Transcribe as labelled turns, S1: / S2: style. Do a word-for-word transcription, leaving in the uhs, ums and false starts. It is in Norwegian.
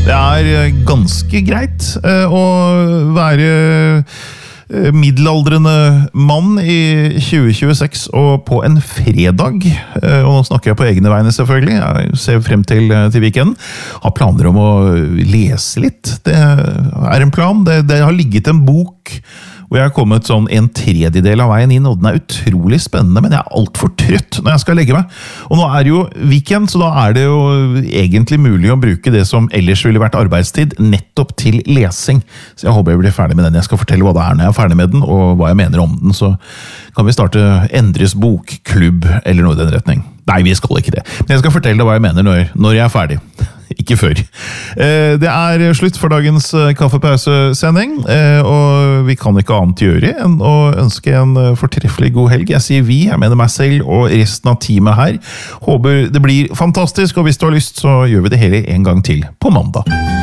S1: Det er ganske greit å være middelaldrende mann i tjue tjueseks og på en fredag, og nå snakker jeg på egne vegne selvfølgelig, jeg ser frem til, til weekenden, har planer om å lese litt. Det er en plan, det, det har ligget en bok hvor jeg har kommet sånn en tredjedel av veien inn, og den er utrolig spennende, men jeg er alt for trøtt når jeg skal legge meg. Og nå er det jo weekend, så da er det jo egentlig mulig å bruke det som ellers ville vært arbeidstid, nettopp til lesing. Så jeg håper jeg blir ferdig med den. Jeg skal fortelle hva det er når jeg er ferdig med den, og hva jeg mener om den, så kan vi starte Endres bokklubb, eller noe i den retning. Nei, vi skal ikke det. Men jeg skal fortelle deg hva jeg mener når, når jeg er ferdig. Ikke før. Det er slutt for dagens kaffepausesending, og vi kan ikke annet gjøre enn å ønske en fortreffelig god helg. Jeg sier vi, jeg mener meg selv og resten av teamet her. Håper det blir fantastisk, og hvis du har lyst så gjør vi det hele en gang til på mandag.